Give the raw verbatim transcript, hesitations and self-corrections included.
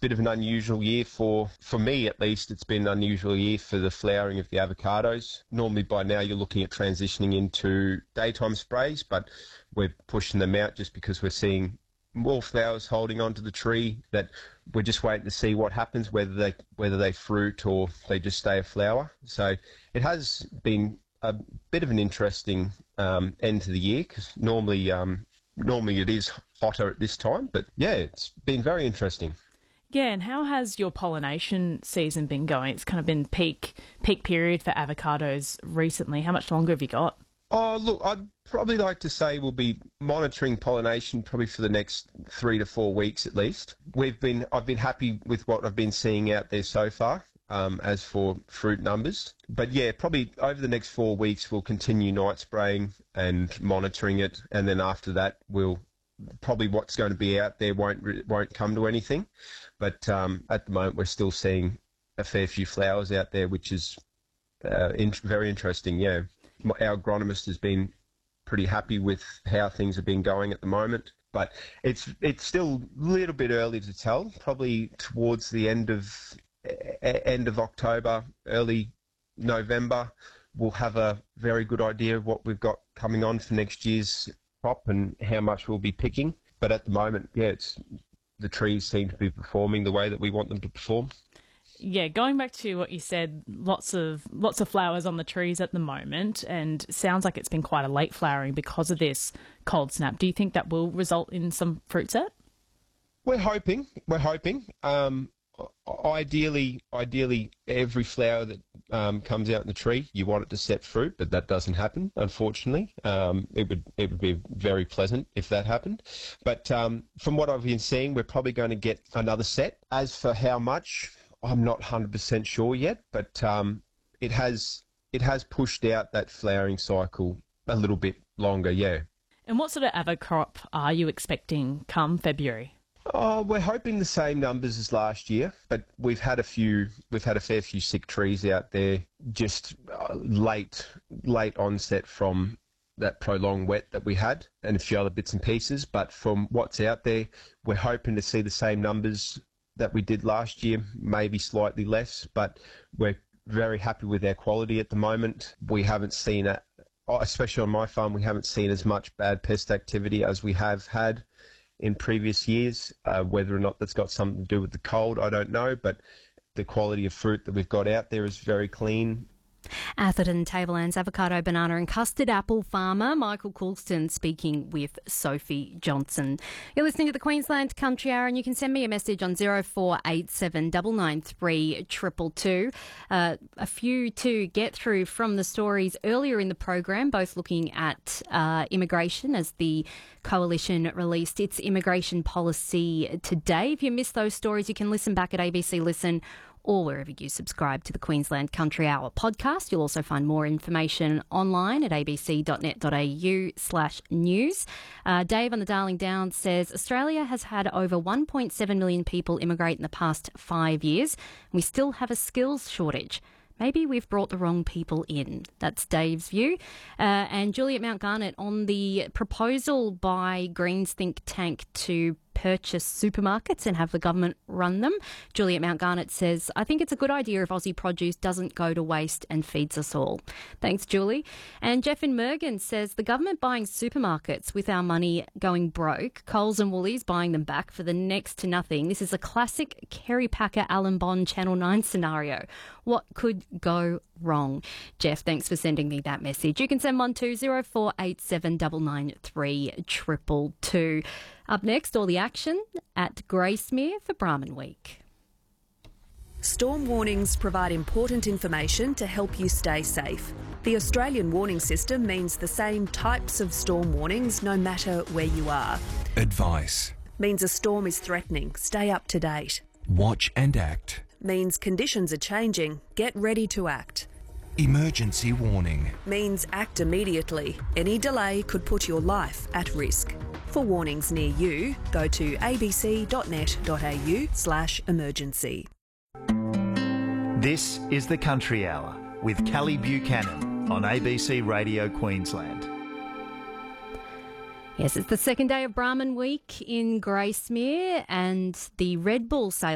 bit of an unusual year for, for me at least, it's been an unusual year for the flowering of the avocados. Normally by now you're looking at transitioning into daytime sprays, but we're pushing them out just because we're seeing more flowers holding onto the tree that we're just waiting to see what happens, whether they whether they fruit or they just stay a flower. So it has been a bit of an interesting um, end to the year because normally um, normally it is hotter at this time, but yeah, it's been very interesting. Yeah, and how has your pollination season been going? It's kind of been peak peak period for avocados recently. How much longer have you got? Oh, look, I'd probably like to say we'll be monitoring pollination probably for the next three to four weeks at least. We've been, I've been happy with what I've been seeing out there so far, um, as for fruit numbers. But yeah, probably over the next four weeks we'll continue night spraying and monitoring it, and then after that we'll probably what's going to be out there won't won't come to anything. But um, at the moment we're still seeing a fair few flowers out there, which is uh, in, very interesting. Yeah. Our agronomist has been pretty happy with how things have been going at the moment, but it's it's still a little bit early to tell. Probably towards the end of end of October, early November, we'll have a very good idea of what we've got coming on for next year's crop and how much we'll be picking. But at the moment, yeah, it's the trees seem to be performing the way that we want them to perform. Yeah, going back to what you said, lots of lots of flowers on the trees at the moment, and sounds like it's been quite a late flowering because of this cold snap. Do you think that will result in some fruit set? We're hoping. We're hoping. Um, ideally, ideally, every flower that um, comes out in the tree, you want it to set fruit, but that doesn't happen, unfortunately. Um, it would it would be very pleasant if that happened. But um, from what I've been seeing, we're probably going to get another set. As for how much, I'm not one hundred percent sure yet, but um, it has it has pushed out that flowering cycle a little bit longer, yeah. And what sort of avo crop are you expecting come February? Oh, we're hoping the same numbers as last year, but we've had a few, we've had a fair few sick trees out there, just uh, late late onset from that prolonged wet that we had, and a few other bits and pieces. But from what's out there, we're hoping to see the same numbers that we did last year, maybe slightly less, but we're very happy with our quality at the moment. We haven't seen it, especially on my farm, we haven't seen as much bad pest activity as we have had in previous years. Uh, whether or not that's got something to do with the cold, I don't know, but the quality of fruit that we've got out there is very clean. Atherton Tablelands avocado, banana and custard apple farmer Michael Coulston speaking with Sophie Johnson. You're listening to the Queensland Country Hour, and you can send me a message on zero four eight seven nine nine three two two two. Uh, a few to get through from the stories earlier in the program, both looking at uh, immigration as the Coalition released its immigration policy today. If you missed those stories, you can listen back at A B C Listen or wherever you subscribe to the Queensland Country Hour podcast. You'll also find more information online at abc.net.au slash news. Uh, Dave on the Darling Downs says, Australia has had over one point seven million people immigrate in the past five years. We still have a skills shortage. Maybe we've brought the wrong people in. That's Dave's view. Uh, and Juliet Mount Garnet on the proposal by Greens think tank to purchase supermarkets and have the government run them. Juliet Mount Garnet says, I think it's a good idea if Aussie produce doesn't go to waste and feeds us all. Thanks, Julie. And Jeff in Mergen says, the government buying supermarkets with our money going broke, Coles and Woolies buying them back for the next to nothing. This is a classic Kerry Packer, Alan Bond Channel nine scenario. What could go wrong? Jeff, thanks for sending me that message. You can send one to zero four eight seven nine nine three two two two. Up next, all the action at Gracemere for Brahman Week. Storm warnings provide important information to help you stay safe. The Australian warning system means the same types of storm warnings no matter where you are. Advice. Means a storm is threatening. Stay up to date. Watch and act. Means conditions are changing. Get ready to act. Emergency warning. Means act immediately. Any delay could put your life at risk. For warnings near you, go to abc.net.au slash emergency. This is the Country Hour with Kelly Buchanan on A B C Radio Queensland. Yes, it's the second day of Brahman Week in Gracemere, and the Red Bull sale